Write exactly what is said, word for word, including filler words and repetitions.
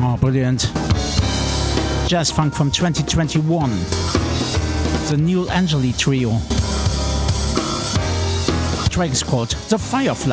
Oh, brilliant. Jazz funk from twenty twenty-one. The Neil Angeli Trio. The track is called The Firefly.